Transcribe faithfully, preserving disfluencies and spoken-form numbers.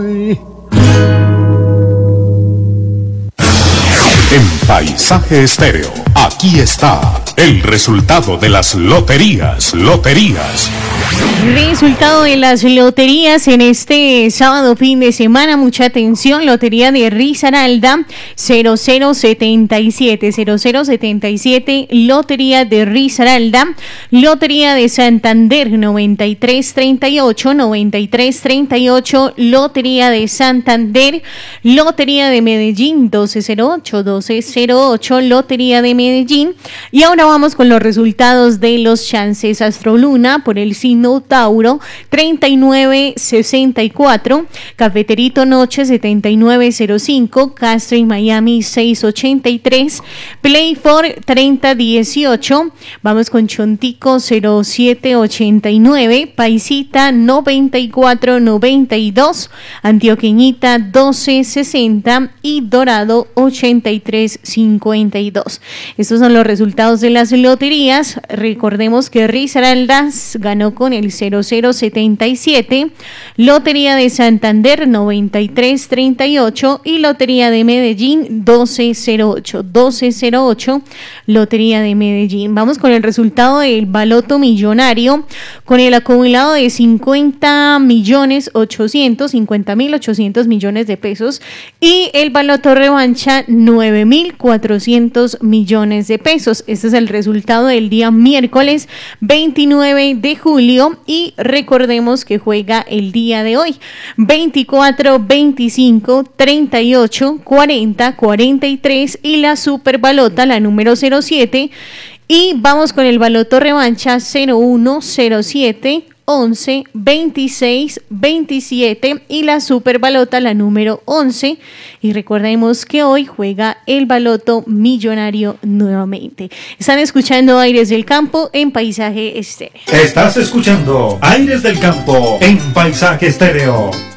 En Paisaje Estéreo, aquí está el resultado de las loterías, loterías. Resultado de las loterías en este sábado fin de semana, mucha atención, lotería de Risaralda cero cero setenta y siete, cero cero setenta y siete, lotería de Risaralda, lotería de Santander noventa y tres treinta y ocho, noventa y tres treinta y ocho, lotería de Santander, lotería de Medellín doce cero ocho, doce cero ocho, lotería de Medellín. Y ahora vamos con los resultados de los chances Astroluna por el signo Tauro, treinta y nueve sesenta y cuatro, Cafeterito Noche setenta y nueve cero cinco, Castro y Miami seiscientos ochenta y tres, Playford treinta dieciocho, vamos con Chontico cero siete ochenta y nueve, Paisita noventa y cuatro noventa y dos, Antioqueñita doce sesenta y Dorado ochenta y tres cincuenta y dos. Estos son los resultados de las loterías. Recordemos que Risaralda ganó con el cero cero setenta y siete, lotería de Santander noventa y tres treinta y ocho y lotería de Medellín doce cero ocho, doce cero ocho, lotería de Medellín. Vamos con el resultado del baloto millonario con el acumulado de cincuenta millones ochocientos, cincuenta mil ochocientos millones de pesos y el baloto revancha nueve mil cuatrocientos millones de pesos. Este es el resultado del día miércoles veintinueve de julio y recordemos que juega el día de hoy veinticuatro, veinticinco, treinta y ocho, cuarenta, cuarenta y tres y la superbalota, la número cero siete. Y vamos con el baloto revancha cero uno, cero siete, once, veintiséis, veintisiete y la superbalota, la número once. Y recordemos que hoy juega el baloto millonario nuevamente. Están escuchando Aires del Campo en Paisaje Estéreo. Estás escuchando Aires del Campo en Paisaje Estéreo.